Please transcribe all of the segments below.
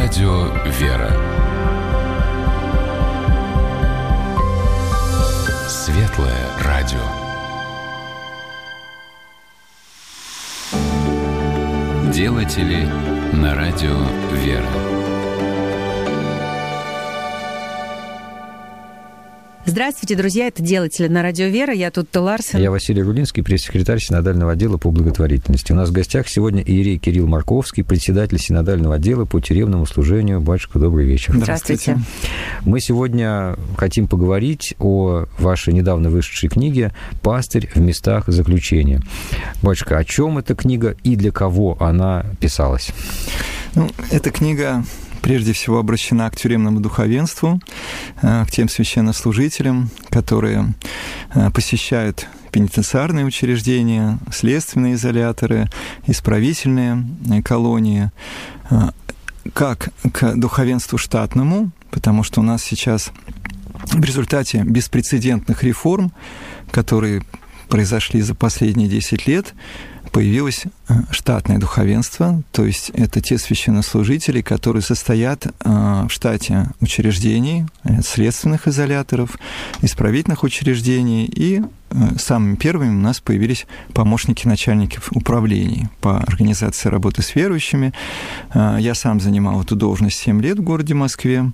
Радио «Вера». Светлое радио. Делатели на радио «Вера». Здравствуйте, друзья, это «Делатели» на радио «Вера». Я Тутта Ларсен. Я Василий Рулинский, пресс-секретарь Синодального отдела по благотворительности. У нас в гостях сегодня иерей Кирилл Марковский, председатель Синодального отдела по тюремному служению. Батюшка, добрый вечер. Здравствуйте. Мы сегодня хотим поговорить о вашей недавно вышедшей книге «Пастырь в местах заключения». Батюшка, о чем эта книга и для кого она писалась? Эта книга прежде всего обращена к тюремному духовенству, к тем священнослужителям, которые посещают пенитенциарные учреждения, следственные изоляторы, исправительные колонии, как к духовенству штатному, потому что у нас сейчас в результате беспрецедентных реформ, которые произошли за последние 10 лет, появилось штатное духовенство, то есть это те священнослужители, которые состоят в штате учреждений, следственных изоляторов, исправительных учреждений, и самыми первыми у нас появились помощники начальников управлений по организации работы с верующими. Я сам занимал эту должность 7 лет в городе Москве.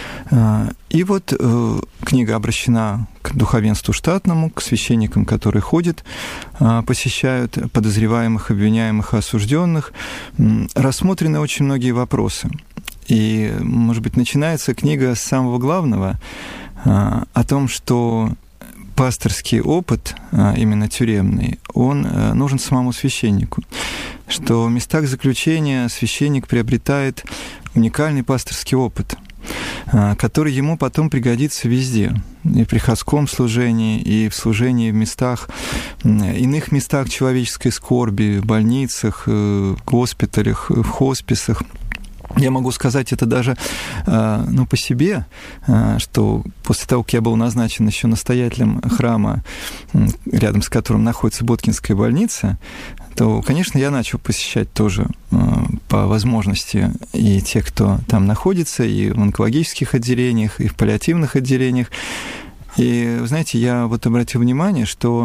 И вот книга обращена к духовенству штатному, к священникам, которые ходят, посещают подозреваемых, обвиняемых и осужденных. Рассмотрены очень многие вопросы. И, может быть, начинается книга с самого главного, о том, что пасторский опыт, именно тюремный, он нужен самому священнику. Что в местах заключения священник приобретает уникальный пасторский опыт, который ему потом пригодится везде. И в приходском служении, и в служении в местах, иных местах человеческой скорби, в больницах, госпиталях, в хосписах. Я могу сказать это даже по себе, что после того, как я был назначен еще настоятелем храма, рядом с которым находится Боткинская больница, то, конечно, я начал посещать тоже по возможности и тех, кто там находится, и в онкологических отделениях, и в паллиативных отделениях. И, знаете, я вот обратил внимание, что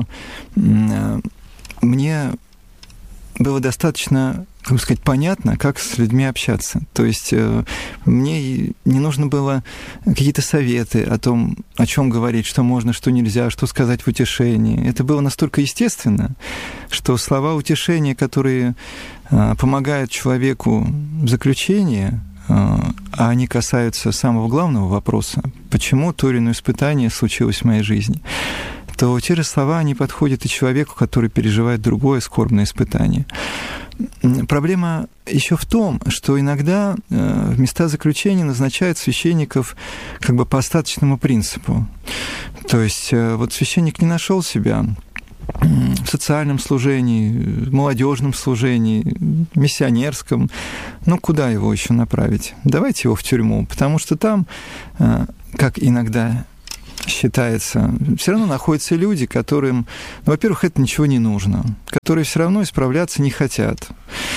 мне было достаточно, как сказать, понятно, как с людьми общаться. То есть мне не нужно было какие-то советы о том, о чем говорить, что можно, что нельзя, что сказать в утешении. Это было настолько естественно, что слова утешения, которые помогают человеку в заключении, а они касаются самого главного вопроса, почему то или иное испытание случилось в моей жизни, то те же слова, они подходят и человеку, который переживает другое скорбное испытание. Проблема еще в том, что иногда в места заключения назначают священников как бы по остаточному принципу. То есть вот священник не нашел себя в социальном служении, в молодежном служении, миссионерском. Куда его еще направить? Давайте его в тюрьму, потому что там, как иногда считается, все равно находятся люди, которым, во-первых, это ничего не нужно, которые все равно исправляться не хотят,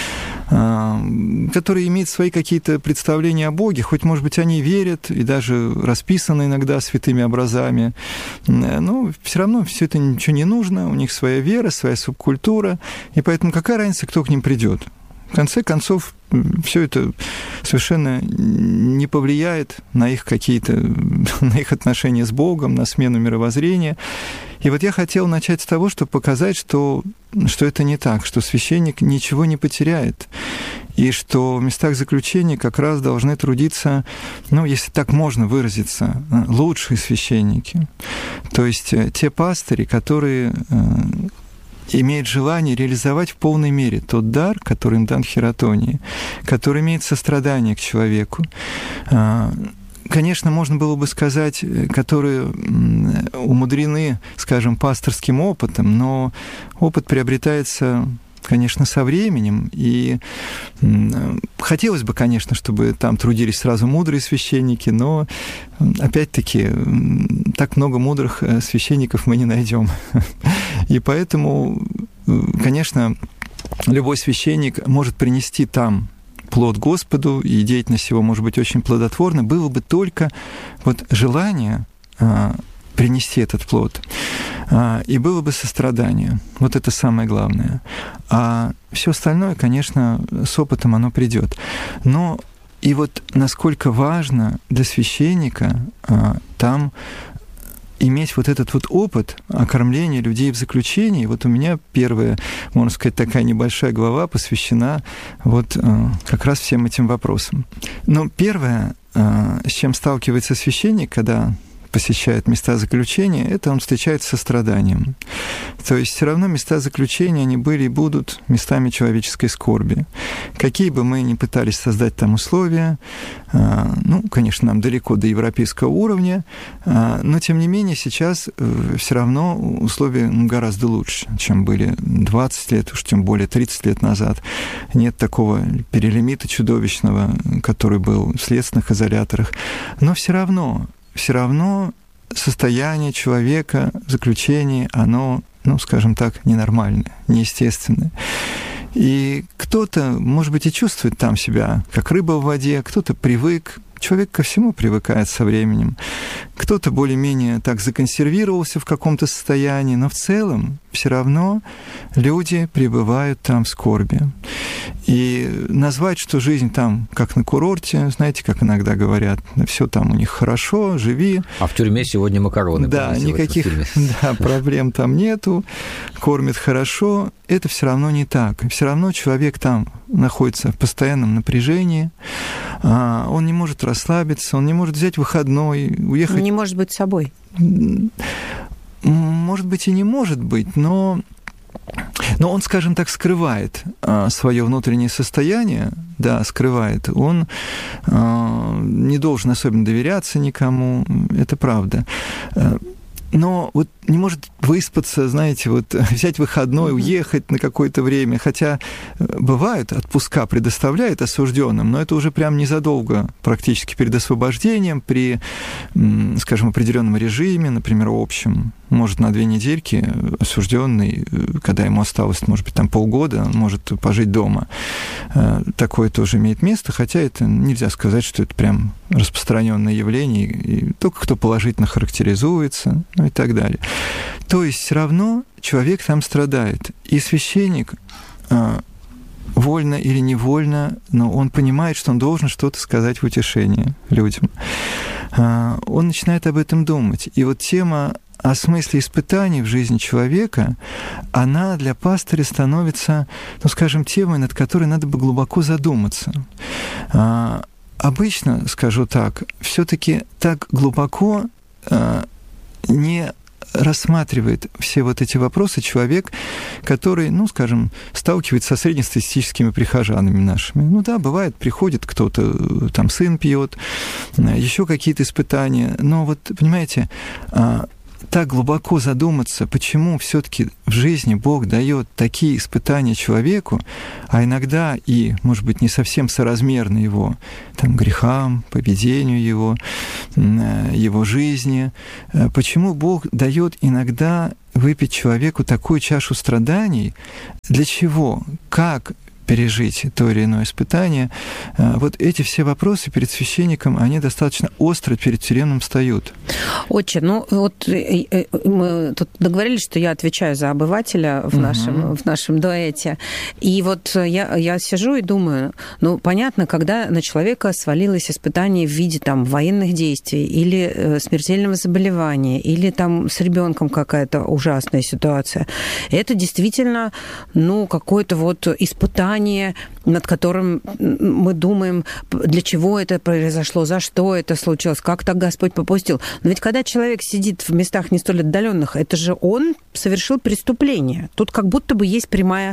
которые имеют свои какие-то представления о Боге, хоть, может быть, они верят и даже расписаны иногда святыми образами, но все равно все это ничего не нужно, у них своя вера, своя субкультура, и поэтому какая разница, кто к ним придет? В конце концов, все это совершенно не повлияет на их на их отношения с Богом, на смену мировоззрения. И вот я хотел начать с того, чтобы показать, что это не так, что священник ничего не потеряет, и что в местах заключения как раз должны трудиться, если так можно выразиться, лучшие священники. То есть те пастыри, которые имеет желание реализовать в полной мере тот дар, который им дан в хератонии, который имеет сострадание к человеку. Конечно, можно было бы сказать, которые умудрены, скажем, пасторским опытом, но опыт приобретается, конечно, со временем, и хотелось бы, конечно, чтобы там трудились сразу мудрые священники, но, опять-таки, так много мудрых священников мы не найдем. И поэтому, конечно, любой священник может принести там плод Господу, и деятельность его может быть очень плодотворна, было бы только вот желание принести этот плод, и было бы сострадание. Вот это самое главное. А все остальное, конечно, с опытом оно придет. Но и вот насколько важно для священника там иметь вот этот вот опыт окормления людей в заключении. Вот у меня первая, можно сказать, такая небольшая глава посвящена вот как раз всем этим вопросам. Но первое, с чем сталкивается священник, когда посещает места заключения, это он встречается с состраданием. То есть все равно места заключения, они были и будут местами человеческой скорби. Какие бы мы ни пытались создать там условия, ну, конечно, нам далеко до европейского уровня, но, тем не менее, сейчас все равно условия гораздо лучше, чем были 20 лет, уж тем более 30 лет назад. Нет такого перелимита чудовищного, который был в следственных изоляторах. Но все равно состояние человека в заключении, оно, ну, скажем так, ненормальное, неестественное. И кто-то, может быть, и чувствует там себя как рыба в воде, кто-то привык. Человек ко всему привыкает со временем. Кто-то более-менее так законсервировался в каком-то состоянии, но в целом все равно люди пребывают там в скорби. И назвать, что жизнь там как на курорте, знаете, как иногда говорят, все там у них хорошо, живи. А в тюрьме сегодня макароны. Да, никаких проблем там нету, кормят хорошо. Это все равно не так. Все равно человек там находится в постоянном напряжении, он не может расслабиться, он не может взять выходной, уехать. Он не может быть собой. Может быть, и не может быть, но он, скажем так, скрывает свое внутреннее состояние, да, скрывает. Он не должен особенно доверяться никому, это правда. Но вот не может выспаться, знаете, вот взять выходной, уехать на какое-то время. Хотя бывают, отпуска предоставляют осужденным, но это уже прям незадолго, практически перед освобождением, при, скажем, определенном режиме, например, общем. Может, на 2 недельки осужденный, когда ему осталось, может быть, там полгода, он может пожить дома. Такое тоже имеет место, хотя это нельзя сказать, что это прям распространенное явление, и только кто положительно характеризуется, ну и так далее. То есть все равно человек там страдает. И священник, вольно или невольно, но он понимает, что он должен что-то сказать в утешение людям. Он начинает об этом думать. И вот тема о смысле испытаний в жизни человека, она для пастыря становится, ну, скажем, темой, над которой надо бы глубоко задуматься. Обычно, скажу так, все-таки так глубоко не рассматривает все вот эти вопросы человек, который, ну, скажем, сталкивается со среднестатистическими прихожанами нашими. Ну да, бывает, приходит кто-то, там сын пьет, еще какие-то испытания. Но вот, понимаете, так глубоко задуматься, почему все-таки в жизни Бог дает такие испытания человеку, а иногда и, может быть, не совсем соразмерно его там, грехам, поведению его жизни. Почему Бог дает иногда выпить человеку такую чашу страданий? Для чего? Как пережить то или иное испытание? Вот эти все вопросы перед священником, они достаточно остро перед тюремным встают. Отче, ну вот мы тут договорились, что я отвечаю за обывателя в нашем дуэте. И вот я сижу и думаю, ну, понятно, когда на человека свалилось испытание в виде там военных действий или смертельного заболевания, или там с ребенком какая-то ужасная ситуация, это действительно, ну, какое-то вот испытание, над которым мы думаем, для чего это произошло, за что это случилось, как так Господь попустил. Но ведь когда человек сидит в местах не столь отдаленных, это же он совершил преступление. Тут как будто бы есть прямая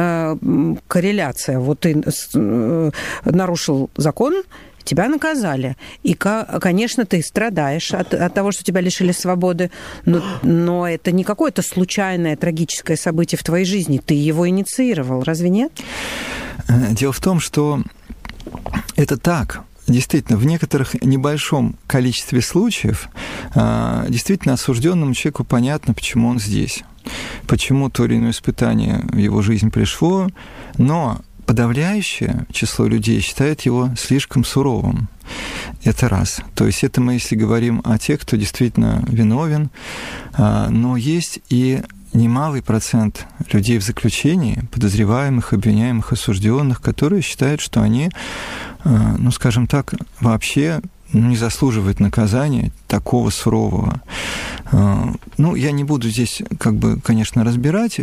корреляция. Вот ты нарушил закон, тебя наказали. И, конечно, ты страдаешь от того, что тебя лишили свободы, но это не какое-то случайное трагическое событие в твоей жизни. Ты его инициировал, разве нет? Дело в том, что это так. Действительно, в некоторых небольшом количестве случаев действительно осужденному человеку понятно, почему он здесь, почему то или иное испытание в его жизнь пришло, но подавляющее число людей считает его слишком суровым. Это раз. То есть это мы, если говорим о тех, кто действительно виновен, но есть и немалый процент людей в заключении, подозреваемых, обвиняемых, осужденных, которые считают, что они, ну, скажем так, вообще не заслуживают наказания такого сурового. Ну, я не буду здесь, конечно, разбирать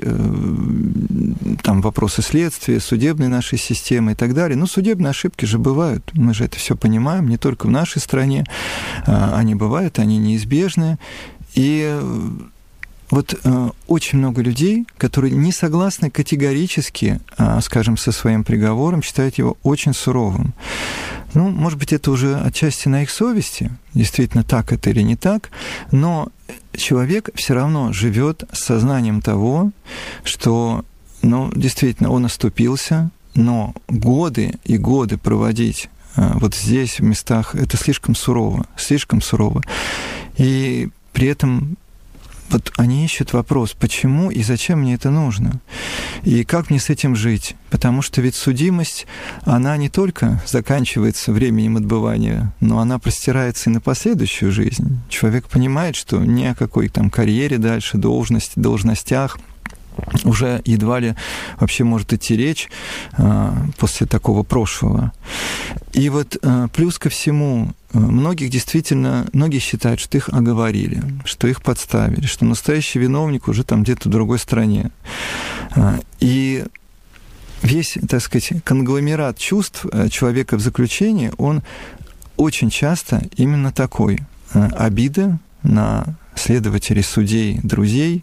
там вопросы следствия, судебной нашей системы и так далее. Но судебные ошибки же бывают. Мы же это все понимаем, не только в нашей стране. Они бывают, они неизбежны. И вот очень много людей, которые не согласны категорически, скажем, со своим приговором, считают его очень суровым. Ну, может быть, это уже отчасти на их совести, действительно так это или не так, но человек все равно живет с сознанием того, что, ну, действительно, он оступился, но годы и годы проводить вот здесь, в местах, это слишком сурово, слишком сурово. И при этом вот они ищут вопрос, почему и зачем мне это нужно, и как мне с этим жить, потому что ведь судимость, она не только заканчивается временем отбывания, но она простирается и на последующую жизнь. Человек понимает, что ни о какой там карьере дальше, должностях уже едва ли вообще может идти речь после такого прошлого. И вот плюс ко всему, многие считают, что их оговорили, что их подставили, что настоящий виновник уже там где-то в другой стране. И весь, так сказать, конгломерат чувств человека в заключении, он очень часто именно такой. Обида на следователей, судей, друзей,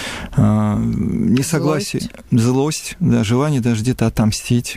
несогласие, злость, да, желание даже где-то отомстить,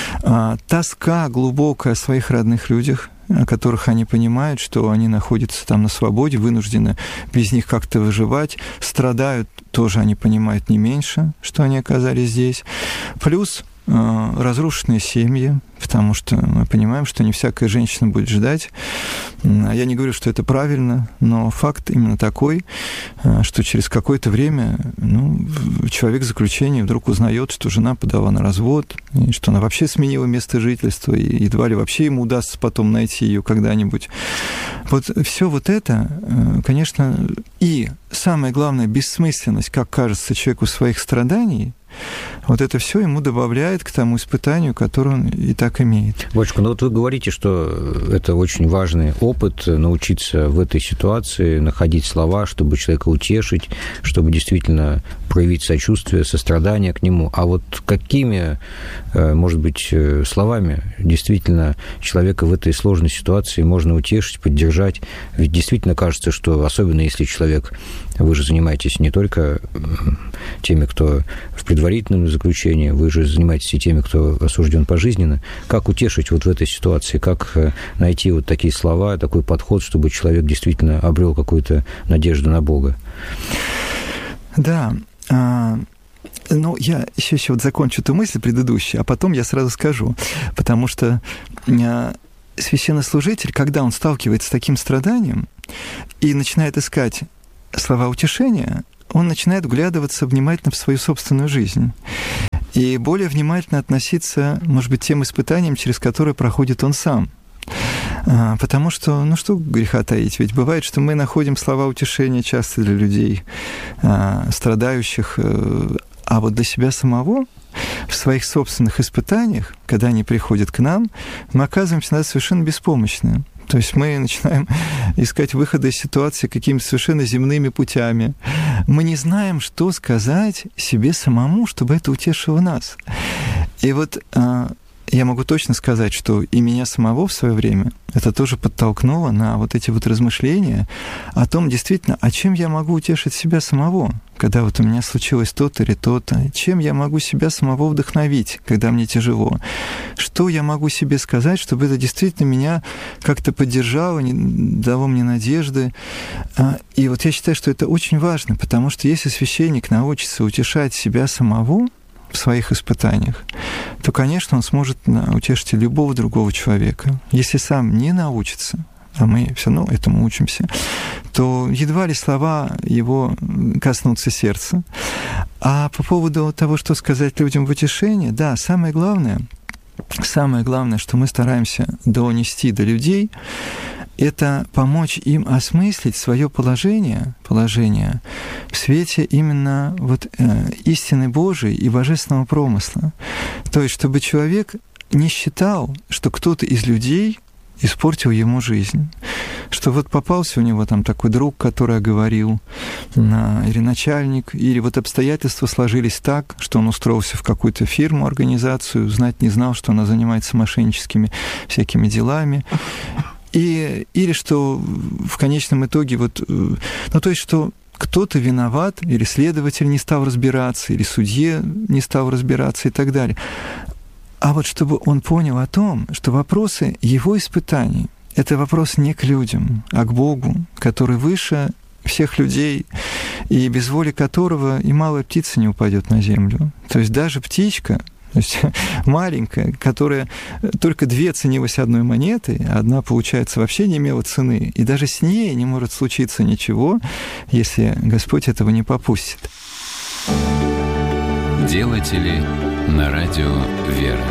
тоска глубокая о своих родных людях, о которых они понимают, что они находятся там на свободе, вынуждены без них как-то выживать, страдают, тоже они понимают не меньше, что они оказались здесь. Плюс разрушенные семьи, потому что мы понимаем, что не всякая женщина будет ждать. Я не говорю, что это правильно, но факт именно такой, что через какое-то время человек в заключении вдруг узнает, что жена подала на развод, и что она вообще сменила место жительства, и едва ли вообще ему удастся потом найти ее когда-нибудь. Вот все вот это, конечно, и самое главное, бессмысленность, как кажется человеку своих страданий, вот это все ему добавляет к тому испытанию, которое он и так имеет. Батюшка, вот вы говорите, что это очень важный опыт, научиться в этой ситуации находить слова, чтобы человека утешить, чтобы действительно проявить сочувствие, сострадание к нему. А вот какими, может быть, словами действительно человека в этой сложной ситуации можно утешить, поддержать? Ведь действительно кажется, что особенно если человек, вы же занимаетесь не только теми, кто в предварительном заключении, вы же занимаетесь и теми, кто осужден пожизненно. Как утешить вот в этой ситуации? Как найти вот такие слова, такой подход, чтобы человек действительно обрел какую-то надежду на Бога? Да. Ну, я еще вот закончу эту мысль предыдущую, а потом я сразу скажу. Потому что священнослужитель, когда он сталкивается с таким страданием и начинает искать слова утешения, он начинает вглядываться внимательно в свою собственную жизнь и более внимательно относиться, может быть, к тем испытаниям, через которые проходит он сам. Потому что, что греха таить, ведь бывает, что мы находим слова утешения часто для людей, страдающих, а вот для себя самого в своих собственных испытаниях, когда они приходят к нам, мы оказываемся совершенно беспомощны. То есть мы начинаем искать выходы из ситуации какими-то совершенно земными путями. Мы не знаем, что сказать себе самому, чтобы это утешило нас. И вот я могу точно сказать, что и меня самого в свое время это тоже подтолкнуло на вот эти вот размышления о том, действительно, а чем я могу утешить себя самого, когда вот у меня случилось то-то или то-то, чем я могу себя самого вдохновить, когда мне тяжело, что я могу себе сказать, чтобы это действительно меня как-то поддержало, дало мне надежды. И вот я считаю, что это очень важно, потому что если священник научится утешать себя самого в своих испытаниях, то, конечно, он сможет утешить любого другого человека. Если сам не научится, а мы все равно этому учимся, то едва ли слова его коснутся сердца. А по поводу того, что сказать людям в утешение, да, самое главное, что мы стараемся донести до людей, это помочь им осмыслить свое положение в свете именно истины Божией и божественного промысла. То есть, чтобы человек не считал, что кто-то из людей испортил ему жизнь. Что попался у него там такой друг, который оговорил, или начальник, или обстоятельства сложились так, что он устроился в какую-то фирму, организацию, знать не знал, что она занимается мошенническими всякими делами. Или что в конечном итоге, то есть, что кто-то виноват, или следователь не стал разбираться, или судья не стал разбираться и так далее. А чтобы он понял о том, что вопросы его испытаний – это вопрос не к людям, а к Богу, который выше всех людей, и без воли которого и малая птица не упадет на землю. То есть даже птичка, маленькая, которая только 2 ценилась одной монетой, а одна, получается, вообще не имела цены, и даже с ней не может случиться ничего, если Господь этого не попустит. Делатели на радио «Вера».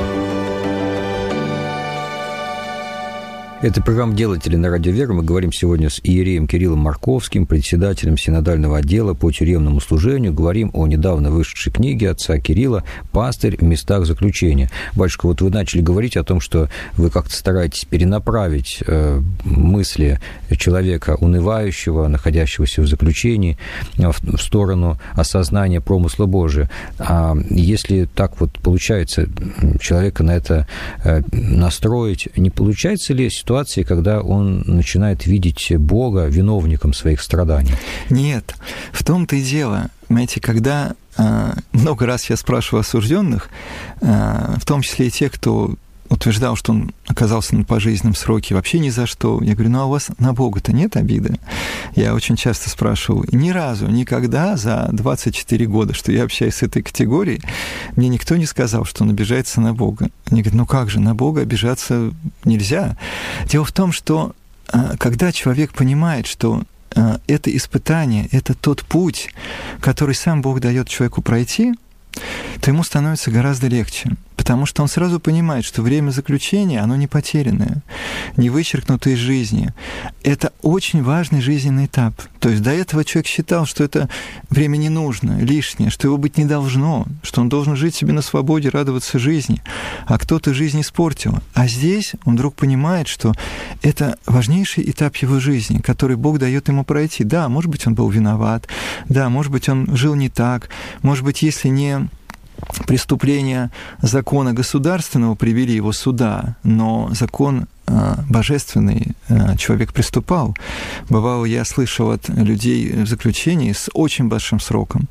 Это программа «Делатели на радио «Вера». Мы говорим сегодня с иереем Кириллом Марковским, председателем синодального отдела по тюремному служению. Говорим о недавно вышедшей книге отца Кирилла «Пастырь в местах заключения». Батюшка, вы начали говорить о том, что вы как-то стараетесь перенаправить мысли человека унывающего, находящегося в заключении, в сторону осознания промысла Божия. А если так получается человека на это настроить, не получается ли ситуации, когда он начинает видеть Бога виновником своих страданий? Нет, в том-то и дело. Знаете, когда много раз я спрашиваю осужденных, в том числе и тех, кто утверждал, что он оказался на пожизненном сроке вообще ни за что. Я говорю, а у вас на Бога-то нет обиды? Я очень часто спрашиваю. Ни разу, никогда за 24 года, что я общаюсь с этой категорией, мне никто не сказал, что он обижается на Бога. Они говорят, как же, на Бога обижаться нельзя. Дело в том, что когда человек понимает, что это испытание, это тот путь, который сам Бог дает человеку пройти, то ему становится гораздо легче. Потому что он сразу понимает, что время заключения, оно не потерянное, не вычеркнуто из жизни. Это очень важный жизненный этап. То есть до этого человек считал, что это время не нужно, лишнее, что его быть не должно, что он должен жить себе на свободе, радоваться жизни, а кто-то жизнь испортил. А здесь он вдруг понимает, что это важнейший этап его жизни, который Бог дает ему пройти. Да, может быть, он был виноват, да, может быть, он жил не так, может быть, если не преступления закона государственного привели его сюда, но закон божественный человек приступал. Бывало, я слышал от людей в заключении с очень большим сроком.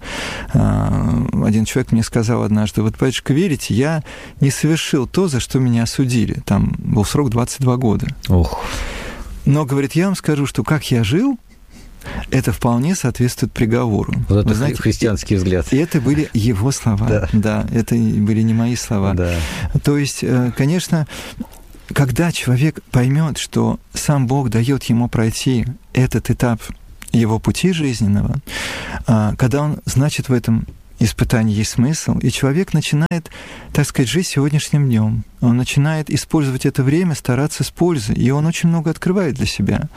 Один человек мне сказал однажды, батюшка, верите, я не совершил то, за что меня осудили. Там был срок 22 года. Ох. Но, говорит, я вам скажу, что как я жил, это вполне соответствует приговору. Вот это, знаете, христианский взгляд. И это были его слова. Да, это были не мои слова. Да. То есть, конечно, когда человек поймет, что сам Бог дает ему пройти этот этап его пути жизненного, когда он, значит, в этом испытании есть смысл, и человек начинает, так сказать, жить сегодняшним днем. Он начинает использовать это время, стараться с пользой, и он очень много открывает для себя.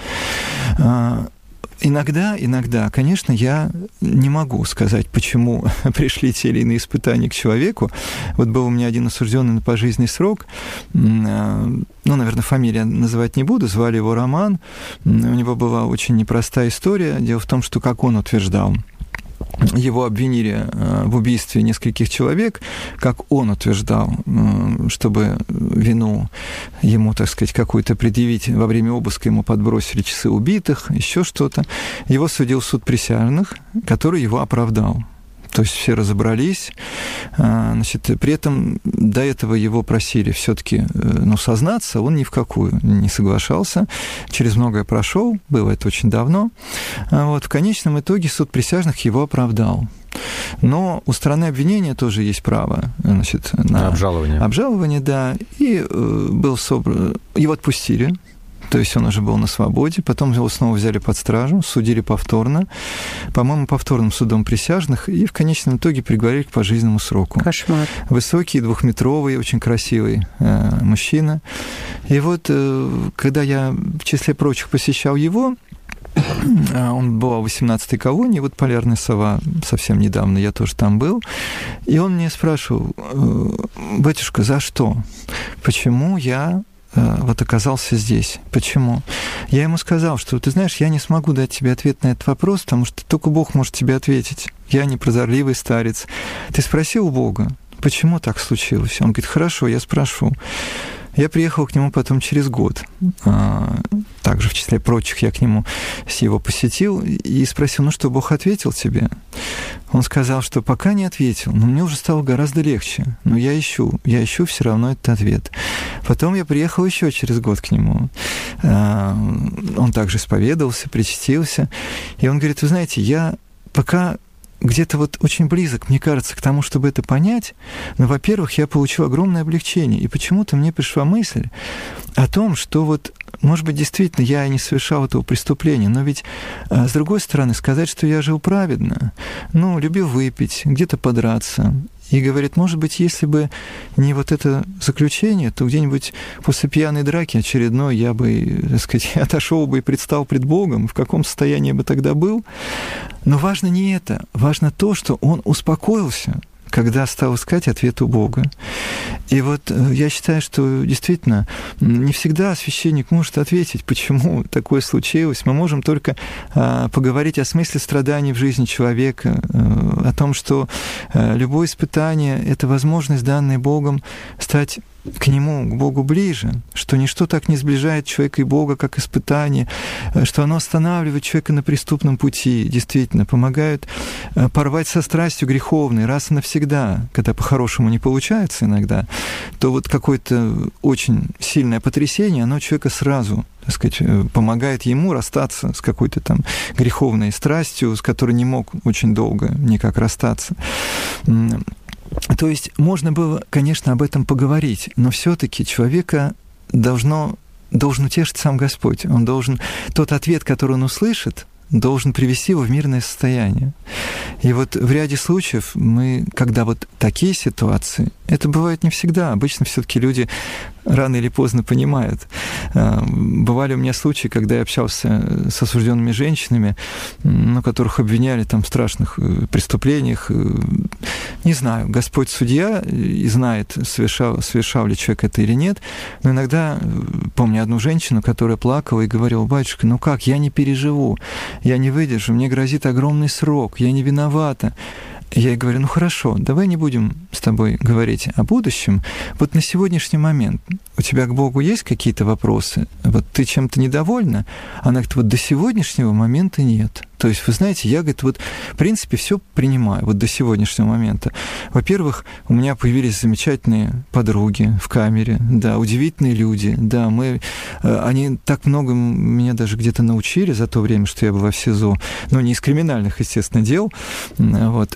Иногда, конечно, я не могу сказать, почему пришли те или иные испытания к человеку. Вот был у меня один осужденный на пожизненный срок, наверное, фамилию называть не буду, звали его Роман. У него была очень непростая история. Дело в том, что, как он утверждал, его обвинили в убийстве нескольких человек, как он утверждал, чтобы вину ему, так сказать, какую-то предъявить, во время обыска ему подбросили часы убитых, еще что-то. Его судил суд присяжных, который его оправдал. То есть все разобрались. Значит, при этом до этого его просили все-таки сознаться, он ни в какую не соглашался. Через многое прошел, было это очень давно. В конечном итоге суд присяжных его оправдал. Но у стороны обвинения тоже есть право, значит, на обжалование. Обжалование, да. И был собран... Его отпустили. То есть он уже был на свободе, потом его снова взяли под стражу, судили повторно, по-моему, повторным судом присяжных, и в конечном итоге приговорили к пожизненному сроку. Кошмар. Высокий, двухметровый, очень красивый мужчина. И вот, когда я, в числе прочих, посещал его, он бывал в 18-й колонии, вот «Полярная сова», совсем недавно я тоже там был, и он мне спрашивал: «Батюшка, за что? Почему я вот оказался здесь? Почему?» Я ему сказал, что, ты знаешь, я не смогу дать тебе ответ на этот вопрос, потому что только Бог может тебе ответить. Я не прозорливый старец. Ты спросил у Бога, почему так случилось? Он говорит: хорошо, я спрошу. Я приехал к нему потом через год. Также, в числе прочих, я к нему его посетил и спросил: ну что, Бог ответил тебе? Он сказал, что пока не ответил, но мне уже стало гораздо легче. Но я ищу все равно этот ответ. Потом я приехал еще через год к нему. Он также исповедовался, причастился. И он говорит: вы знаете, я пока где-то вот очень близок, мне кажется, к тому, чтобы это понять, но, во-первых, я получил огромное облегчение, и почему-то мне пришла мысль о том, что вот, может быть, действительно, я и не совершал этого преступления, но ведь, с другой стороны, сказать, что я жил праведно, ну, любил выпить, где-то подраться, и говорит: может быть, если бы не вот это заключение, то где-нибудь после пьяной драки очередной я бы, так сказать, отошел бы и предстал пред Богом, в каком состоянии бы тогда был. Но важно не это, важно то, что он успокоился, когда стал искать ответ у Бога. И вот я считаю, что действительно не всегда священник может ответить, почему такое случилось. Мы можем только поговорить о смысле страданий в жизни человека, о том, что любое испытание — это возможность, данная Богом, стать к Нему, к Богу ближе, что ничто так не сближает человека и Бога, как испытание, что оно останавливает человека на преступном пути, действительно, помогает порвать со страстью греховной раз и навсегда, когда по-хорошему не получается иногда, то вот какое-то очень сильное потрясение, оно человека сразу, так сказать, помогает ему расстаться с какой-то там греховной страстью, с которой не мог очень долго никак расстаться. То есть можно было, конечно, об этом поговорить, но все-таки человека должен утешить сам Господь. Он должен, тот ответ, который он услышит, должен привести его в мирное состояние. И вот в ряде случаев мы, когда вот такие ситуации, это бывает не всегда, обычно все-таки люди рано или поздно понимают. Бывали у меня случаи, когда я общался с осужденными женщинами, которых обвиняли там в страшных преступлениях. Не знаю, Господь судья и знает, совершал ли человек это или нет, но иногда помню одну женщину, которая плакала и говорила: батюшка, ну как, я не переживу, я не выдержу, мне грозит огромный срок, я не виновата. Я ей говорю: ну хорошо, давай не будем с тобой говорить о будущем. Вот на сегодняшний момент у тебя к Богу есть какие-то вопросы? Вот ты чем-то недовольна? Она говорит: вот до сегодняшнего момента нет. То есть, вы знаете, я, говорит, вот в принципе все принимаю вот до сегодняшнего момента. Во-первых, у меня появились замечательные подруги в камере, да, удивительные люди, да, они так много меня даже где-то научили за то время, что я был в СИЗО, но не из криминальных, естественно, дел, вот.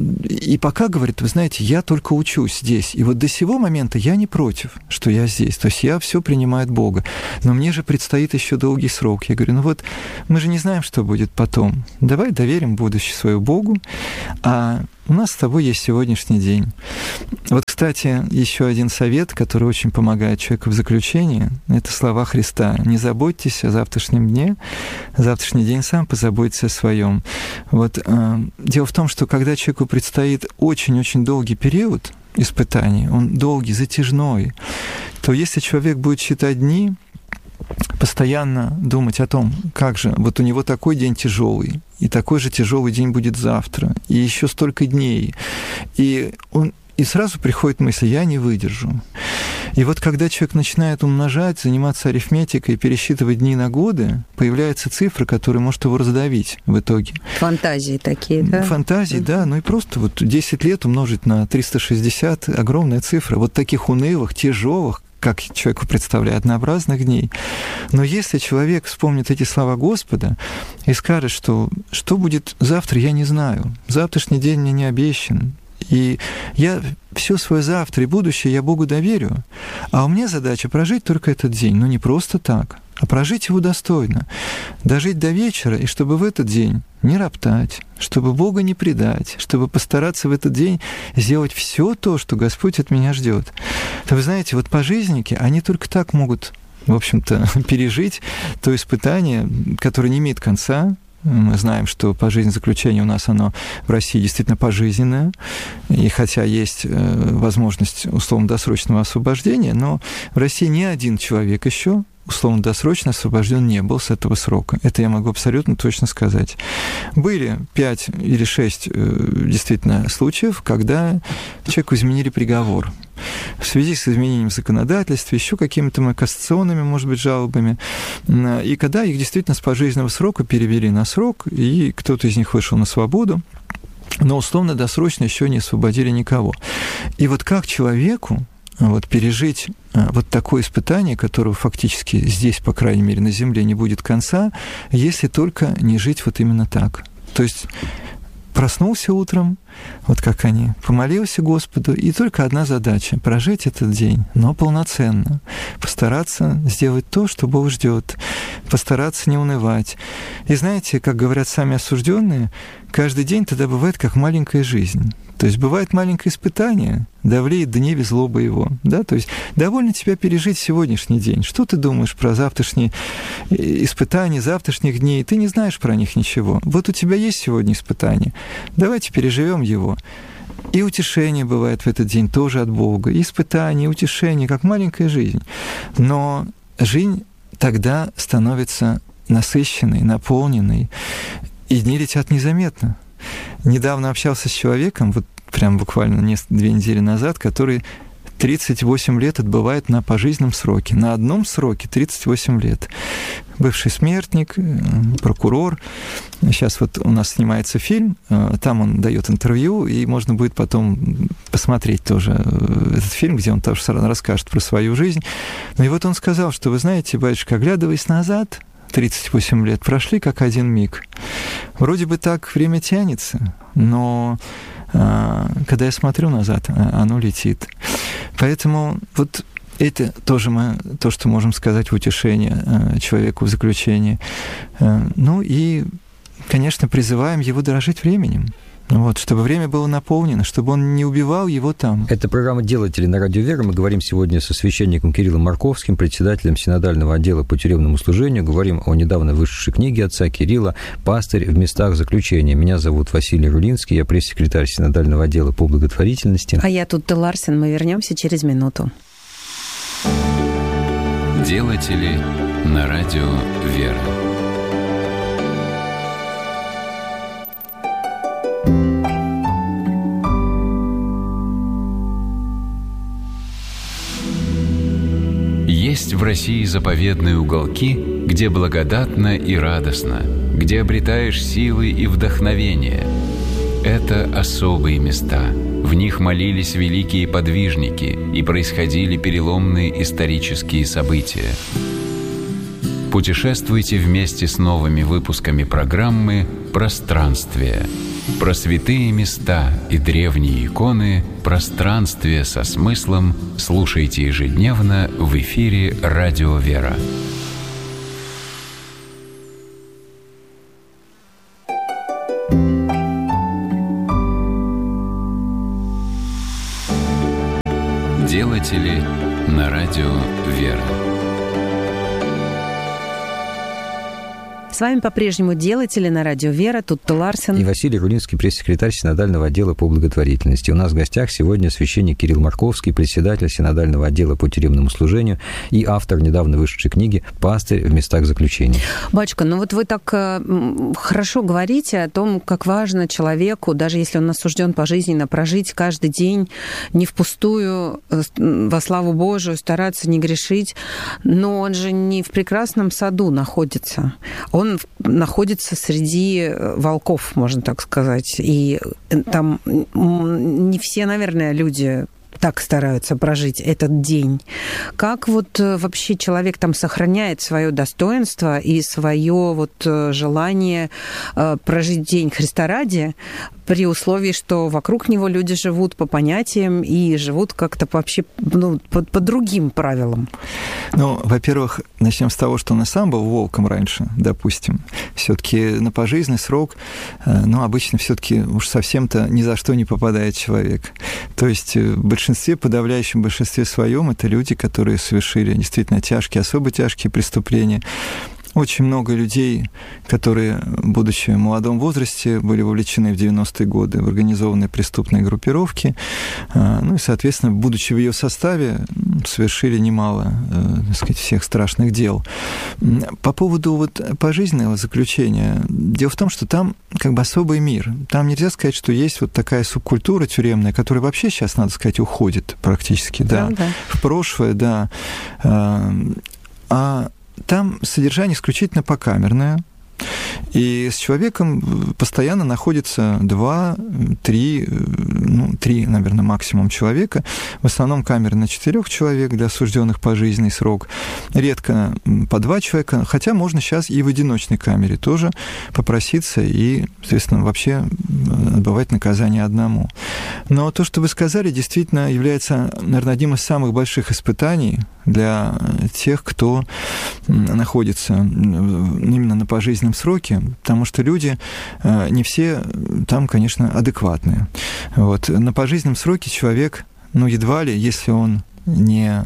И пока, говорит, вы знаете, я только учусь здесь, и вот до сего момента я не против, что я здесь, то есть я все принимаю от Бога, но мне же предстоит еще долгий срок. Я говорю: ну вот мы же не знаем, что будет потом. Давай доверим будущее свое Богу, а у нас с тобой есть сегодняшний день. Вот, кстати, еще один совет, который очень помогает человеку в заключении, это слова Христа: не заботьтесь о завтрашнем дне, завтрашний день сам позаботится о своем. Вот дело в том, что когда человеку предстоит очень-очень долгий период испытаний, он долгий, затяжной, то если человек будет считать дни, постоянно думать о том, как же, вот у него такой день тяжелый, и такой же тяжелый день будет завтра, и еще столько дней, и сразу приходит мысль: я не выдержу. И вот когда человек начинает умножать, заниматься арифметикой, пересчитывать дни на годы, появляется цифра, которая может его раздавить в итоге. Фантазии такие, да? Фантазии, да, ну и просто вот 10 лет умножить на 360 – огромная цифра. Вот таких унылых, тяжелых, как человеку представляет, однообразных дней. Но если человек вспомнит эти слова Господа и скажет, что будет завтра, я не знаю, завтрашний день мне не обещан, и я все свое завтра и будущее я Богу доверю, а у меня задача прожить только этот день, но не просто так, а прожить его достойно, дожить до вечера, и чтобы в этот день не роптать, чтобы Бога не предать, чтобы постараться в этот день сделать все то, что Господь от меня ждет. То вы знаете, вот пожизненники, они только так могут, в общем-то, пережить то испытание, которое не имеет конца. Мы знаем, что пожизненное заключение у нас, оно в России действительно пожизненное, и хотя есть возможность условно-досрочного освобождения, но в России ни один человек еще условно-досрочно освобожден не был с этого срока. Это я могу абсолютно точно сказать. Были 5 или 6 действительно случаев, когда человеку изменили приговор. В связи с изменением законодательства, еще какими-то кассационными, может быть, жалобами. И когда их действительно с пожизненного срока перевели на срок, и кто-то из них вышел на свободу, но условно-досрочно еще не освободили никого. И вот как человеку вот пережить вот такое испытание, которого фактически здесь, по крайней мере, на Земле не будет конца, если только не жить вот именно так. То есть проснулся утром, вот как они, помолился Господу, и только одна задача – прожить этот день, но полноценно, постараться сделать то, что Бог ждет, постараться не унывать. И знаете, как говорят сами осужденные, каждый день тогда бывает как маленькая жизнь. То есть бывает маленькое испытание, давлеет дневе злоба его. Да? То есть довольно тебя пережить сегодняшний день. Что ты думаешь про завтрашние испытания, завтрашних дней? Ты не знаешь про них ничего. Вот у тебя есть сегодня испытание. Давайте переживем его. И утешение бывает в этот день тоже от Бога. И испытание, и утешение, как маленькая жизнь. Но жизнь тогда становится насыщенной, наполненной, и дни летят незаметно. Недавно общался с человеком, вот прям буквально 2 недели назад, который 38 лет отбывает на пожизненном сроке. На одном сроке 38 лет. Бывший смертник, прокурор. Сейчас вот у нас снимается фильм, там он дает интервью, и можно будет потом посмотреть тоже этот фильм, где он тоже расскажет про свою жизнь. Ну и вот он сказал, что, вы знаете, батюшка, оглядываясь назад, 38 лет прошли как один миг. Вроде бы так время тянется, но когда я смотрю назад, оно летит. Поэтому вот это тоже то, что можем сказать в утешение человеку в заключении. Ну и, конечно, призываем его дорожить временем. Вот, чтобы время было наполнено, чтобы он не убивал его там. Это программа «Делатели» на Радио Вера. Мы говорим сегодня со священником Кириллом Марковским, председателем Синодального отдела по тюремному служению. Говорим о недавно вышедшей книге отца Кирилла «Пастырь в местах заключения». Меня зовут Василий Рулинский, я пресс-секретарь Синодального отдела по благотворительности. А я Тутта Ларсен. Мы вернемся через минуту. «Делатели» на Радио Вера. Есть в России заповедные уголки, где благодатно и радостно, где обретаешь силы и вдохновение. Это особые места. В них молились великие подвижники и происходили переломные исторические события. Путешествуйте вместе с новыми выпусками программы «Пространствие». Про святые места и древние иконы «Пространствие со смыслом» слушайте ежедневно в эфире «Радио Вера». «Делатели» на Радио Вера. С вами по-прежнему «Делатели» на Радио Вера, Тутта Ларсен. И Василий Рулинский, пресс-секретарь Синодального отдела по благотворительности. У нас в гостях сегодня священник Кирилл Марковский, председатель Синодального отдела по тюремному служению и автор недавно вышедшей книги «Пастырь в местах заключения». Батюшка, ну вот вы так хорошо говорите о том, как важно человеку, даже если он осужден пожизненно, прожить каждый день не впустую, во славу Божию, стараться не грешить. Но он же не в прекрасном саду находится. Он находится среди волков, можно так сказать. И там не все, наверное, люди так стараются прожить этот день. Как вот вообще человек там сохраняет свое достоинство и свое вот желание прожить день Христа ради, при условии, что вокруг него люди живут по понятиям и живут как-то вообще по другим правилам? Ну, во-первых, начнем с того, что он и сам был волком раньше, допустим. Все-таки на пожизненный срок, обычно все-таки уж совсем-то ни за что не попадает человек. То есть в подавляющем большинстве своем это люди, которые совершили действительно тяжкие, особо тяжкие преступления. Очень много людей, которые, будучи в молодом возрасте, были вовлечены в 90-е годы в организованные преступные группировки, и, соответственно, будучи в ее составе, совершили немало, всех страшных дел. По поводу пожизненного заключения, дело в том, что там как бы особый мир. Там нельзя сказать, что есть вот такая субкультура тюремная, которая вообще сейчас, надо сказать, уходит практически, в прошлое, А там содержание исключительно покамерное, и с человеком постоянно находится 2-3, 3, наверное, максимум человека. В основном камеры на 4 человек для осужденных пожизненный срок. Редко по 2 человека, хотя можно сейчас и в одиночной камере тоже попроситься и, соответственно, вообще отбывать наказание одному. Но то, что вы сказали, действительно является, наверное, одним из самых больших испытаний для тех, кто находится именно на пожизненном сроке, потому что люди не все там, конечно, адекватные. На пожизненном сроке человек, едва ли, если он не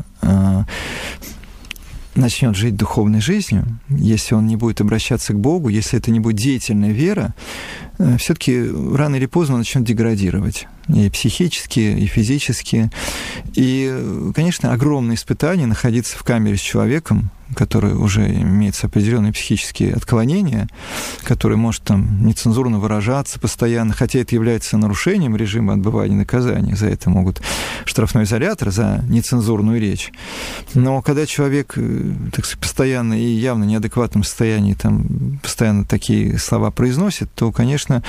начнет жить духовной жизнью, если он не будет обращаться к Богу, если это не будет деятельная вера, все-таки рано или поздно он начнет деградировать. И психически, и физически. И, конечно, огромное испытание находиться в камере с человеком, который уже имеет определенные психические отклонения, который может там нецензурно выражаться постоянно, хотя это является нарушением режима отбывания наказания. За это могут штрафной изолятор, за нецензурную речь. Но когда человек, так сказать, постоянно и явно в неадекватном состоянии там постоянно такие слова произносит, то, конечно,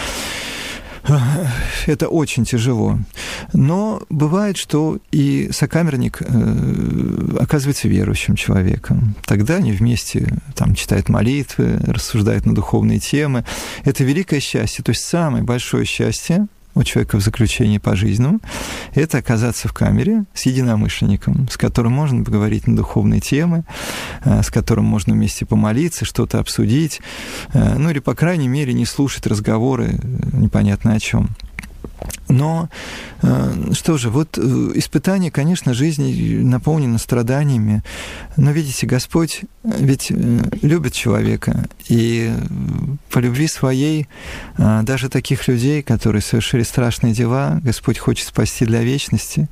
это очень тяжело. Но бывает, что и сокамерник оказывается верующим человеком. Тогда они вместе там читают молитвы, рассуждают на духовные темы. Это великое счастье. То есть самое большое счастье у человека в заключении пожизненном — это оказаться в камере с единомышленником, с которым можно поговорить на духовные темы, с которым можно вместе помолиться, что-то обсудить, или, по крайней мере, не слушать разговоры непонятно о чем. Но что же, испытание, конечно, жизни наполнено страданиями, но, видите, Господь ведь любит человека, и по любви своей даже таких людей, которые совершили страшные дела, Господь хочет спасти для вечности,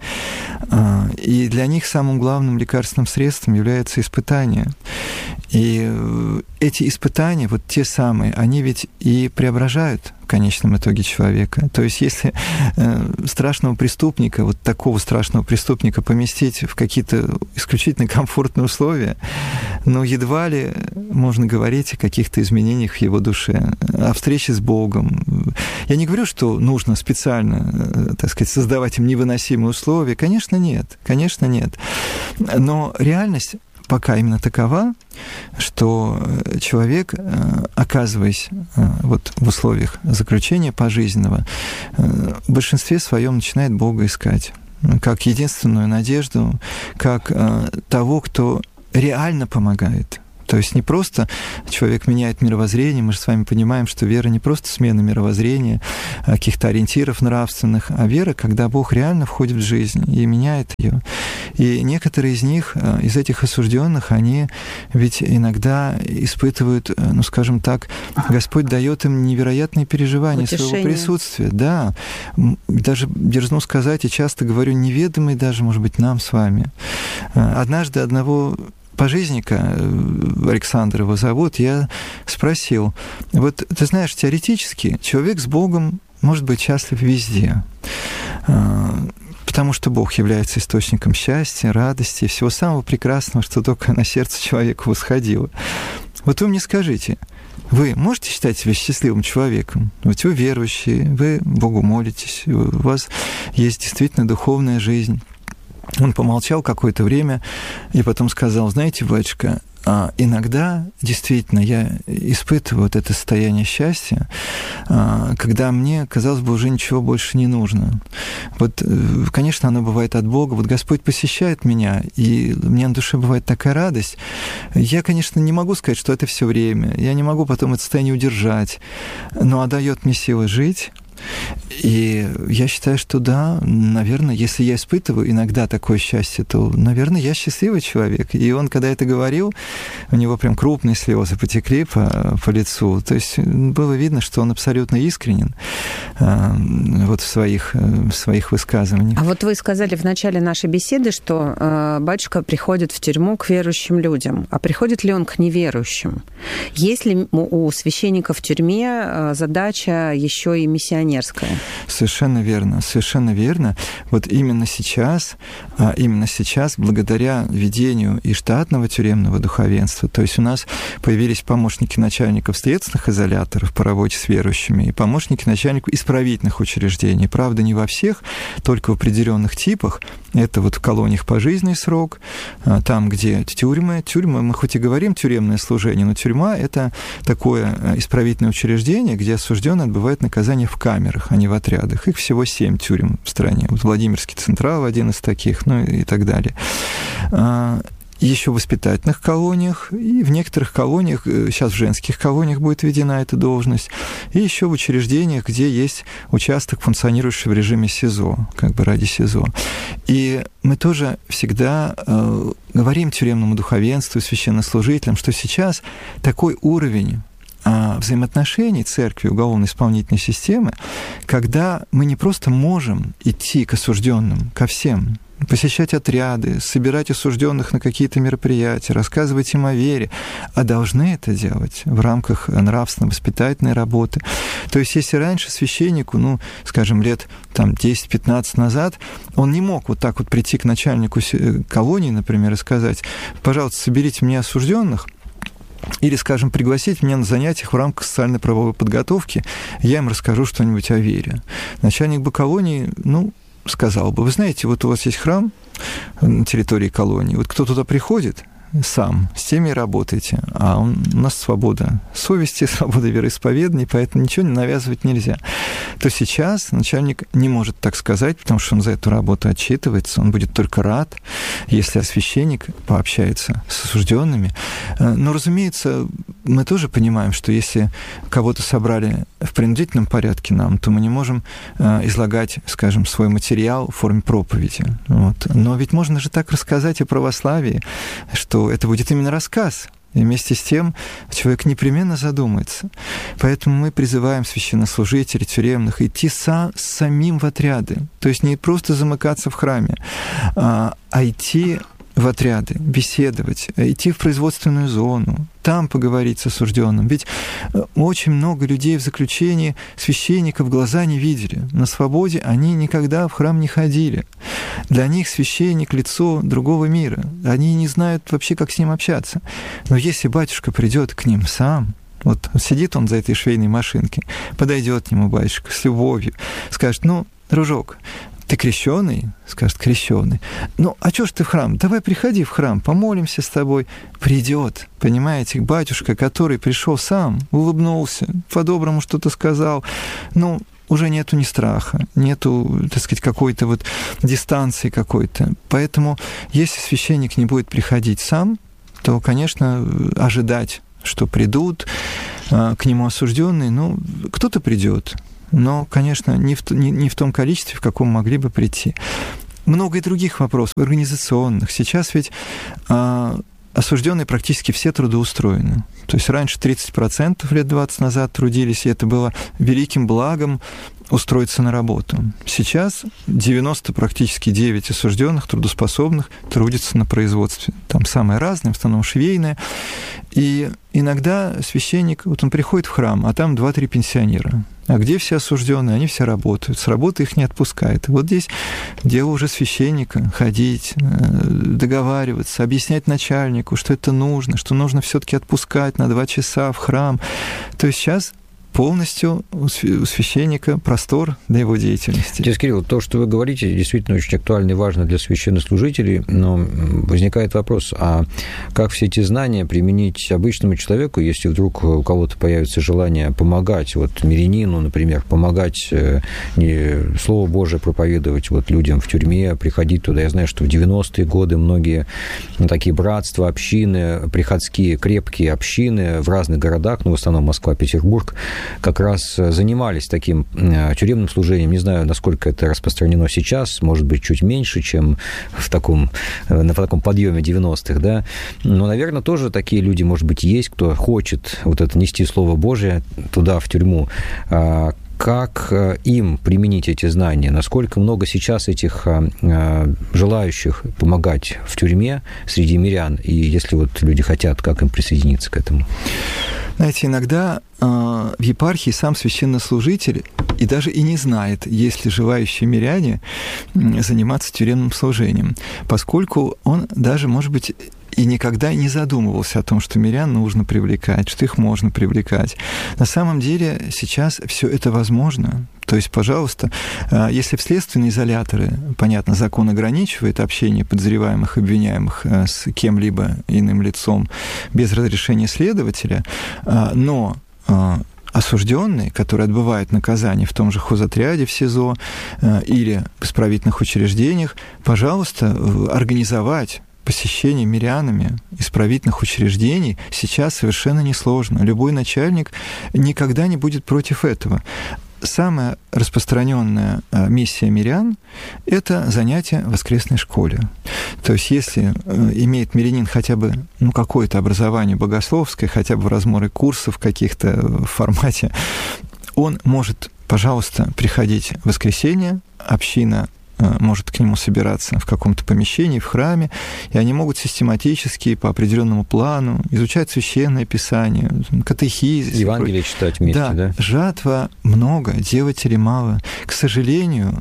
и для них самым главным лекарственным средством является испытание. И эти испытания, те самые, они ведь и преображают в конечном итоге человека. То есть если страшного преступника, такого страшного преступника поместить в какие-то исключительно комфортные условия, едва ли можно говорить о каких-то изменениях в его душе, о встрече с Богом. Я не говорю, что нужно специально, так сказать, создавать им невыносимые условия. Конечно, нет. Конечно, нет. Но реальность пока именно такова, что человек, оказываясь в условиях заключения пожизненного, в большинстве своем начинает Бога искать как единственную надежду, как того, кто реально помогает. То есть не просто человек меняет мировоззрение, мы же с вами понимаем, что вера не просто смена мировоззрения, каких-то ориентиров нравственных, а вера, когда Бог реально входит в жизнь и меняет ее. И некоторые из них, из этих осужденных, они ведь иногда испытывают, скажем так, Господь дает им невероятные переживания своего присутствия. Да, даже дерзну сказать, и часто говорю, неведомые даже, может быть, нам с вами. Однажды одного пожизненника, Александр его зовут, я спросил, ты знаешь, теоретически человек с Богом может быть счастлив везде, потому что Бог является источником счастья, радости, всего самого прекрасного, что только на сердце человека восходило. Вы мне скажите, вы можете считать себя счастливым человеком? Вы верующие, вы Богу молитесь, у вас есть действительно духовная жизнь. Он помолчал какое-то время и потом сказал: знаете, батюшка, иногда действительно я испытываю вот это состояние счастья, когда мне, казалось бы, уже ничего больше не нужно. Вот, конечно, оно бывает от Бога. Вот Господь посещает меня, и у меня на душе бывает такая радость. Я, конечно, не могу сказать, что это все время. Я не могу потом это состояние удержать, но дает мне силы жить. И я считаю, что да, наверное, если я испытываю иногда такое счастье, то, наверное, я счастливый человек. И он, когда это говорил, у него прям крупные слезы потекли по лицу. То есть было видно, что он абсолютно искренен вот в своих высказываниях. А вот вы сказали в начале нашей беседы, что батюшка приходит в тюрьму к верующим людям. А приходит ли он к неверующим? Есть ли у священника в тюрьме задача еще и миссионерская? Совершенно верно, совершенно верно. Вот именно сейчас, благодаря ведению и штатного тюремного духовенства, то есть у нас появились помощники начальников следственных изоляторов по работе с верующими и помощники начальников исправительных учреждений. Правда, не во всех, только в определенных типах. Это вот в колониях пожизненный срок, там, где тюрьмы, мы хоть и говорим тюремное служение, но тюрьма — это такое исправительное учреждение, где осужденный отбывает наказание в камерах, а не в отрядах. Их всего 7 тюрем в стране. Вот Владимирский Централ один из таких, ну и так далее. Еще в воспитательных колониях, и в некоторых колониях, сейчас в женских колониях будет введена эта должность, и еще в учреждениях, где есть участок, функционирующий в режиме СИЗО, как бы ради СИЗО. И мы тоже всегда говорим тюремному духовенству, священнослужителям, что сейчас такой уровень взаимоотношений церкви и уголовно-исполнительной системы, когда мы не просто можем идти к осужденным, ко всем, посещать отряды, собирать осужденных на какие-то мероприятия, рассказывать им о вере, а должны это делать в рамках нравственно-воспитательной работы. То есть, если раньше священнику, скажем, лет 10-15 назад, он не мог вот так вот прийти к начальнику колонии, например, и сказать: пожалуйста, соберите мне осужденных, или, скажем, пригласить меня на занятиях в рамках социально-правовой подготовки, я им расскажу что-нибудь о вере. Начальник бы колонии, сказал бы: вы знаете, вот у вас есть храм на территории колонии, вот кто туда приходит, сам с теми и работаете, а у нас свобода совести, свобода вероисповедания, поэтому ничего не навязывать нельзя. То сейчас начальник не может так сказать, потому что он за эту работу отчитывается, он будет только рад, если священник пообщается с осужденными. Но, разумеется, мы тоже понимаем, что если кого-то собрали в принудительном порядке нам, то мы не можем излагать, скажем, свой материал в форме проповеди. Вот. Но ведь можно же так рассказать о православии, что это будет именно рассказ. И вместе с тем человек непременно задумается. Поэтому мы призываем священнослужителей тюремных идти самим в отряды. То есть не просто замыкаться в храме, а идти в отряды, беседовать, идти в производственную зону, там поговорить с осужденным. Ведь очень много людей в заключении священников в глаза не видели. На свободе они никогда в храм не ходили. Для них священник — лицо другого мира. Они не знают вообще, как с ним общаться. Но если батюшка придет к ним сам, вот сидит он за этой швейной машинкой, подойдет к нему батюшка с любовью, скажет: дружок, ты крещеный? Скажет: крещеный. А чё ж ты в храм? Давай приходи в храм, помолимся с тобой. Придет, понимаете, батюшка, который пришел сам, улыбнулся, по-доброму что-то сказал. Уже нету ни страха, нету, так сказать, какой-то вот дистанции какой-то. Поэтому, если священник не будет приходить сам, то, конечно, ожидать, что придут к нему осужденные, кто-то придет. Но, конечно, не в том количестве, в каком могли бы прийти. Много и других вопросов, организационных. Сейчас ведь осужденные практически все трудоустроены. То есть раньше 30% лет 20 назад трудились, и это было великим благом устроиться на работу. Сейчас 90 практически 9 осужденных, трудоспособных, трудятся на производстве. Там самое разное, в основном швейное. И иногда священник, он приходит в храм, а там 2-3 пенсионера. А где все осужденные? Они все работают. С работы их не отпускают. И вот здесь дело уже священника — ходить, договариваться, объяснять начальнику, что это нужно, что нужно все-таки отпускать на 2 часа в храм. То есть сейчас полностью у священника простор для его деятельности. Отец Кирилл, то, что вы говорите, действительно очень актуально и важно для священнослужителей, но возникает вопрос, а как все эти знания применить обычному человеку, если вдруг у кого-то появится желание помогать, вот мирянину, например, помогать Слово Божие проповедовать вот людям в тюрьме, приходить туда. Я знаю, что в 90-е годы многие такие братства, общины, приходские, крепкие общины в разных городах, ну, в основном Москва, Петербург, как раз занимались таким тюремным служением. Не знаю, насколько это распространено сейчас, может быть, чуть меньше, чем на таком подъеме 90-х, да. Но, наверное, тоже такие люди, может быть, есть, кто хочет вот это нести Слово Божие туда, в тюрьму. Как им применить эти знания? Насколько много сейчас этих желающих помогать в тюрьме среди мирян? И если вот люди хотят, как им присоединиться к этому? Знаете, иногда в епархии сам священнослужитель и даже и не знает, есть ли желающие миряне заниматься тюремным служением, поскольку он даже, может быть, и никогда не задумывался о том, что мирян нужно привлекать, что их можно привлекать. На самом деле сейчас все это возможно. То есть, пожалуйста, если в следственные изоляторы, понятно, закон ограничивает общение подозреваемых, обвиняемых с кем-либо иным лицом без разрешения следователя, но осужденный, который отбывает наказание в том же хозотряде в СИЗО или в исправительных учреждениях, пожалуйста, организовать посещение мирянами исправительных учреждений сейчас совершенно несложно. Любой начальник никогда не будет против этого. Самая распространенная миссия мирян – это занятие в воскресной школе. То есть, если имеет мирянин хотя бы какое-то образование богословское, хотя бы в размере курсов каких-то в формате, он может, пожалуйста, приходить в воскресенье, община может к нему собираться в каком-то помещении, в храме, и они могут систематически по определенному плану изучать Священное Писание, катехизис. Евангелие читать вместе, да? Жатва много, делателей мало. К сожалению,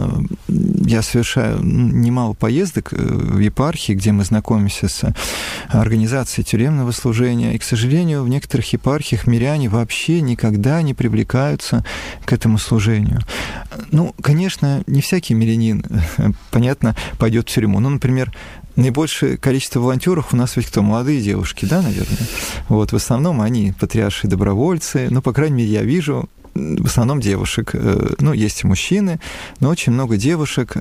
я совершаю немало поездок в епархии, где мы знакомимся с организацией тюремного служения, и, к сожалению, в некоторых епархиях миряне вообще никогда не привлекаются к этому служению. Конечно, не всякий мирянин, понятно, пойдет в тюрьму. Например, наибольшее количество волонтеров у нас ведь кто? Молодые девушки, да, наверное? Вот, в основном они патриаршие добровольцы, по крайней мере, я вижу в основном девушек. Есть и мужчины, но очень много девушек.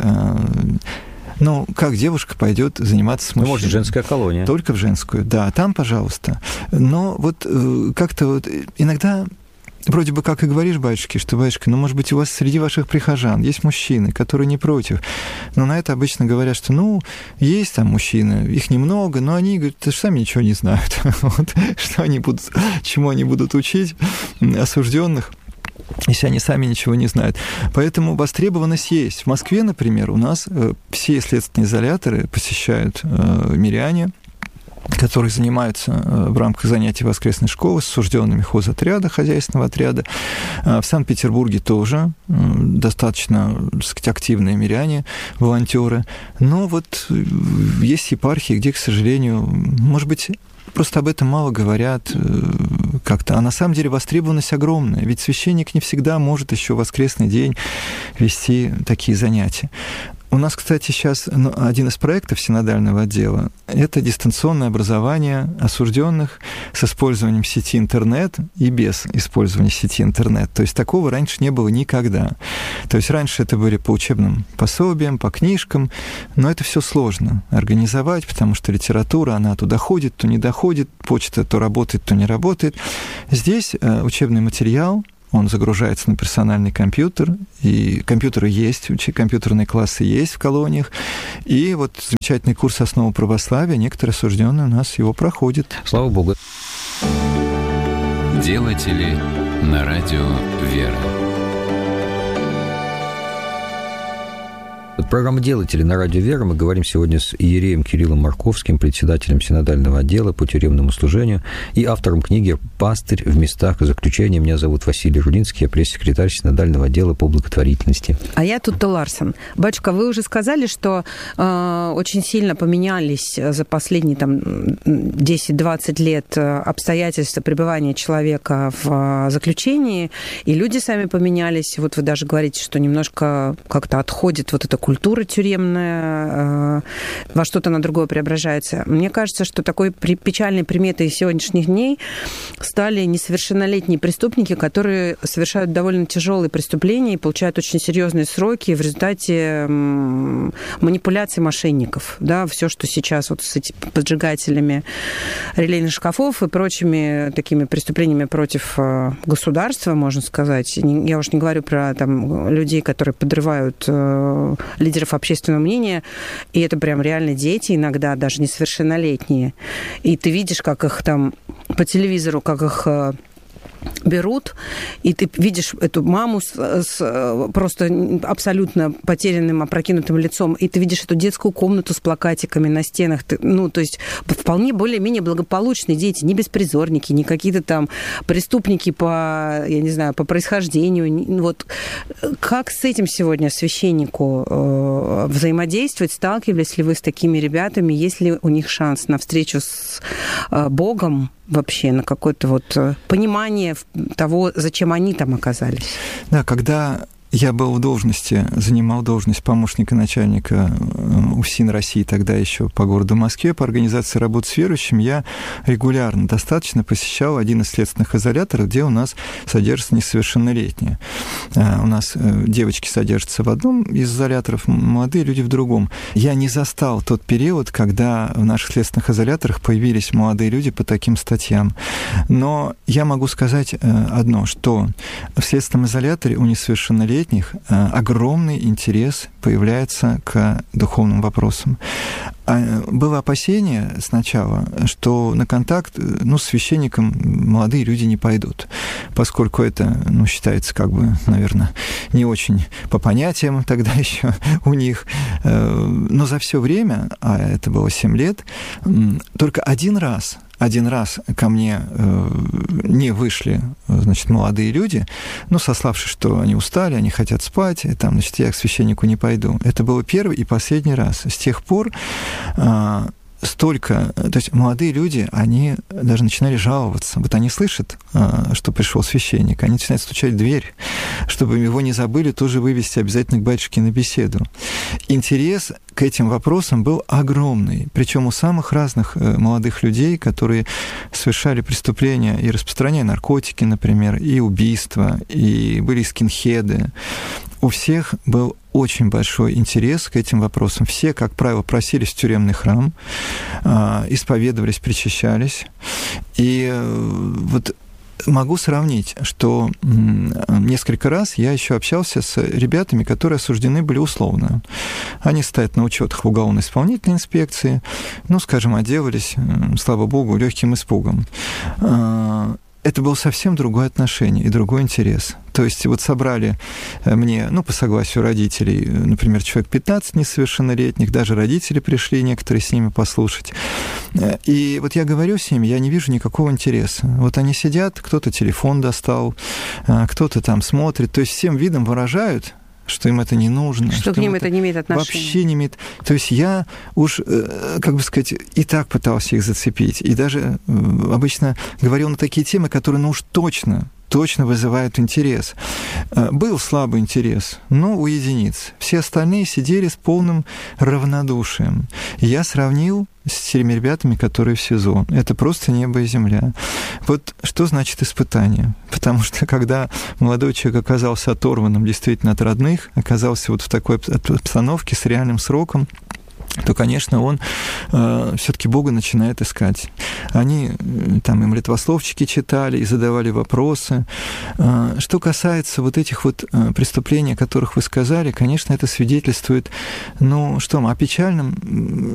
Как девушка пойдет заниматься с мужчиной? Может, женская колония. Только в женскую, да, там, пожалуйста. Но как-то иногда... Вроде бы как и говоришь, батюшки, что, батюшка, может быть, у вас среди ваших прихожан есть мужчины, которые не против. Но на это обычно говорят, что, есть там мужчины, их немного, но они, говорят, сами ничего не знают. Чему они будут учить осужденных, если они сами ничего не знают. Поэтому востребованность есть. В Москве, например, у нас все следственные изоляторы посещают миряне, которые занимаются в рамках занятий воскресной школы с осужденными хозотряда, хозяйственного отряда. В Санкт-Петербурге тоже достаточно, так сказать, активные миряне, волонтеры. Но есть епархии, где, к сожалению, может быть, просто об этом мало говорят как-то. А на самом деле востребованность огромная. Ведь священник не всегда может еще в воскресный день вести такие занятия. У нас, кстати, сейчас один из проектов синодального отдела – это дистанционное образование осужденных с использованием сети интернет и без использования сети интернет. То есть такого раньше не было никогда. То есть раньше это были по учебным пособиям, по книжкам, но это все сложно организовать, потому что литература, она то доходит, то не доходит, почта то работает, то не работает. Здесь учебный материал, он загружается на персональный компьютер, и компьютеры есть, компьютерные классы есть в колониях, и замечательный курс «Основы православия», некоторые осужденные у нас его проходят. Слава Богу. Делатели на радио «Вера». Программа «Делатели» на радио «Вера». Мы говорим сегодня с иереем Кириллом Марковским, председателем синодального отдела по тюремному служению и автором книги «Пастырь в местах заключения». Меня зовут Василий Рудинский, я пресс-секретарь синодального отдела по благотворительности. А я Тутта Ларсен. Батюшка, вы уже сказали, что очень сильно поменялись за последние 10-20 лет обстоятельства пребывания человека в заключении, и люди сами поменялись. Вот вы даже говорите, что немножко как-то отходит вот эта культура тюремная, во что-то на другое преображается. Мне кажется, что такой печальной приметой сегодняшних дней стали несовершеннолетние преступники, которые совершают довольно тяжелые преступления и получают очень серьезные сроки в результате манипуляций мошенников. Да, все, что сейчас вот с этими поджигателями релейных шкафов и прочими такими преступлениями против государства, можно сказать. Я уж не говорю про людей, которые подрывают лидеров общественного мнения, и это прям реально дети, иногда даже несовершеннолетние. И ты видишь, как их там по телевизору, как их берут, и ты видишь эту маму с просто абсолютно потерянным, опрокинутым лицом, и ты видишь эту детскую комнату с плакатиками на стенах. То есть вполне более-менее благополучные дети, не беспризорники, не какие-то там преступники по происхождению. Вот как с этим сегодня священнику взаимодействовать? Сталкивались ли вы с такими ребятами? Есть ли у них шанс на встречу с Богом вообще, на какое-то понимание того, зачем они там оказались? Да, когда я был в должности, занимал должность помощника начальника УФСИН России, тогда еще по городу Москве, по организации работы с верующими, я регулярно, достаточно посещал один из следственных изоляторов, где у нас содержатся несовершеннолетние. У нас девочки содержатся в одном из изоляторов, молодые люди в другом. Я не застал тот период, когда в наших следственных изоляторах появились молодые люди по таким статьям. Но я могу сказать одно, что в следственном изоляторе у несовершеннолетних огромный интерес появляется к духовным вопросам. Было опасение сначала, что на контакт с священником молодые люди не пойдут, поскольку это считается наверное, не очень по понятиям тогда еще у них. Но за все время, а это было 7 лет, только один раз ко мне не вышли, молодые люди, сославшись, что они устали, они хотят спать, и я к священнику не пойду. Это был первый и последний раз. С тех пор то есть молодые люди, они даже начинали жаловаться. Вот они слышат, что пришел священник, они начинают стучать в дверь, чтобы его не забыли тоже вывести обязательно к батюшке на беседу. Интерес к этим вопросам был огромный, причем у самых разных молодых людей, которые совершали преступления и распространяя наркотики, например, и убийства, и были скинхеды. У всех был очень большой интерес к этим вопросам. Все, как правило, просились в тюремный храм, исповедовались, причащались. И вот могу сравнить, что несколько раз я еще общался с ребятами, которые осуждены были условно. Они стоят на учетах в уголовно-исполнительной инспекции, отделались, слава богу, легким испугом. Это было совсем другое отношение и другой интерес. То есть собрали мне, по согласию родителей, например, человек 15 несовершеннолетних, даже родители пришли, некоторые с ними послушать. И я говорю с ними, я не вижу никакого интереса. Они сидят, кто-то телефон достал, кто-то там смотрит, то есть всем видом выражают, что им это не нужно. Что к ним это не имеет отношения. Вообще не имеет. То есть я уж, и так пытался их зацепить. И даже обычно говорил на такие темы, которые, уж точно вызывают интерес. Был слабый интерес, но у единиц. Все остальные сидели с полным равнодушием. И я сравнил с теми ребятами, которые в СИЗО. Это просто небо и земля. Вот что значит испытание? Потому что когда молодой человек оказался оторванным действительно от родных, оказался в такой обстановке с реальным сроком, то, конечно, он все-таки Бога начинает искать. Они им молитвословчики читали и задавали вопросы. Что касается этих преступлений, о которых вы сказали, конечно, это свидетельствует, о печальном